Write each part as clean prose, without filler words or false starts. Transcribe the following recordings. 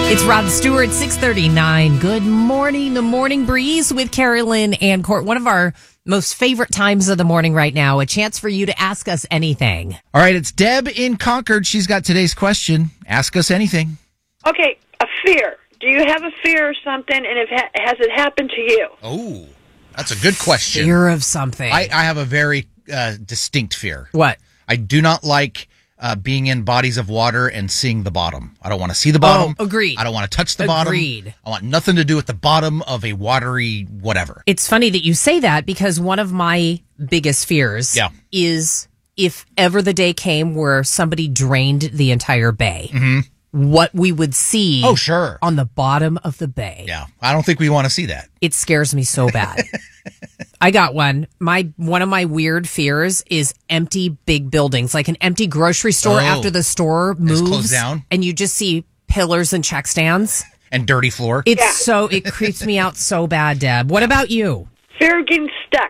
It's Rod Stewart, 6:39. Good morning. The Morning Breeze with Carolyn and Court. One of our most favorite times of the morning right now. A chance for you to ask us anything. All right, it's Deb in Concord. She's got today's question. Ask us anything. Okay, a fear. Do you have a fear or something, and has it happened to you? Oh, that's a good question. Fear of something. I have a very distinct fear. What? I do not like being in bodies of water and seeing the bottom. I don't want to see the bottom. Oh, agreed. I don't want to touch the bottom. Agreed. I want nothing to do with the bottom of a watery whatever. It's funny that you say that because one of my biggest fears is if ever the day came where somebody drained the entire bay, what we would see on the bottom of the bay. Yeah, I don't think we want to see that. It scares me so bad. I got one. One of my weird fears is empty big buildings, like an empty grocery store after the store moves closed down, and you just see pillars and check stands and dirty floor. It creeps me out so bad, Deb. What about you? Fear of getting stuck.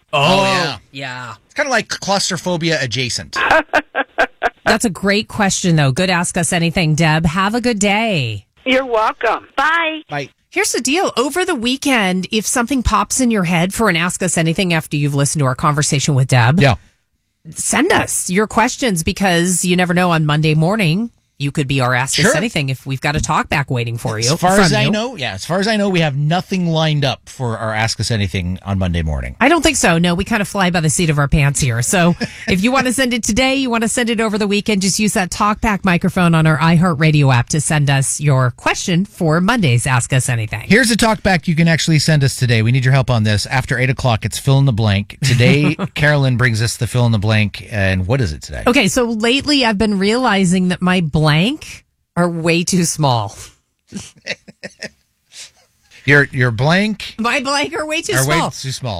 Yeah. It's kind of like claustrophobia adjacent. That's a great question, though. Good Ask Us Anything, Deb. Have a good day. You're welcome. Bye. Bye. Here's the deal. Over the weekend, if something pops in your head for an Ask Us Anything after you've listened to our conversation with Deb, send us your questions because you never know on Monday morning. You could be our Ask Us Anything if we've got a talk back waiting for you. As far as I know, we have nothing lined up for our Ask Us Anything on Monday morning. I don't think so. No, we kind of fly by the seat of our pants here. So if you want to send it today, you want to send it over the weekend, just use that talkback microphone on our iHeartRadio app to send us your question for Monday's Ask Us Anything. Here's a talkback you can actually send us today. We need your help on this. After 8 o'clock, it's fill in the blank. Today, Carolyn brings us the fill in the blank. And what is it today? Okay, so lately I've been realizing that my blank are way too small. Your blank? My blank are way too small. Way too small.